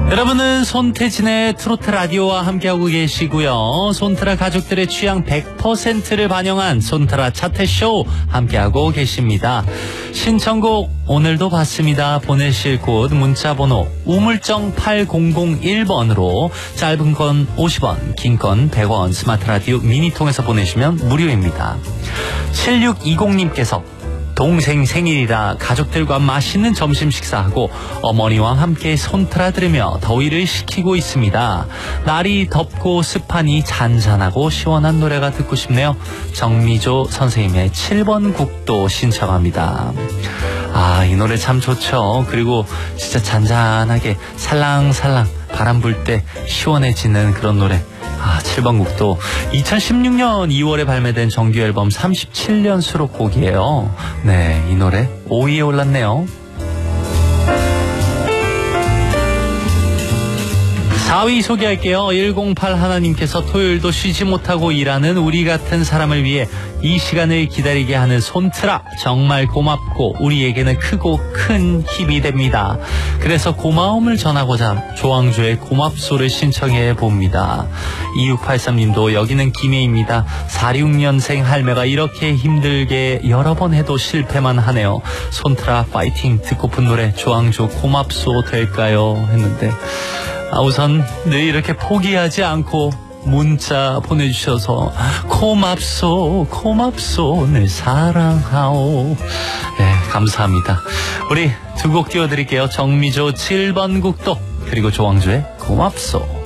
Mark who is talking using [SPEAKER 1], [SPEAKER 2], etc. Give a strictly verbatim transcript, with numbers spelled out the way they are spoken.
[SPEAKER 1] 여러분은 손태진의 트로트 라디오와 함께하고 계시고요. 손트라 가족들의 취향 백 퍼센트를 반영한 손트라 차트쇼 함께하고 계십니다. 신청곡 오늘도 받습니다. 보내실 곳 문자번호 우물정 팔공공일 번으로 짧은 건 오십 원, 긴 건 백 원 스마트 라디오 미니 통해서 보내시면 무료입니다. 칠육이공님께서 동생 생일이라 가족들과 맛있는 점심 식사하고 어머니와 함께 손트라 들으며 더위를 식히고 있습니다. 날이 덥고 습하니 잔잔하고 시원한 노래가 듣고 싶네요. 정미조 선생님의 칠 번 국도 신청합니다. 아, 이 노래 참 좋죠. 그리고 진짜 잔잔하게 살랑살랑 바람 불 때 시원해지는 그런 노래. 아, 칠 번 국도 이천십육 년 이월에 발매된 정규 앨범 삼십칠 년 수록곡이에요. 네, 이 노래 오 위에 올랐네요. 사 위 소개할게요. 일공팔 하나님께서 토요일도 쉬지 못하고 일하는 우리 같은 사람을 위해 이 시간을 기다리게 하는 손트라 정말 고맙고 우리에게는 크고 큰 힘이 됩니다. 그래서 고마움을 전하고자 조항조의 고맙소를 신청해 봅니다. 이육팔삼님도 여기는 김해입니다. 사십육 년생 할매가 이렇게 힘들게 여러 번 해도 실패만 하네요. 손트라 파이팅. 듣고픈 노래 조항조 고맙소 될까요? 했는데 아, 우선 늘 이렇게 포기하지 않고 문자 보내주셔서 고맙소 고맙소 늘 사랑하오. 네, 감사합니다. 우리 두 곡 띄워드릴게요. 정미조 칠 번 국도 그리고 조항조의 고맙소.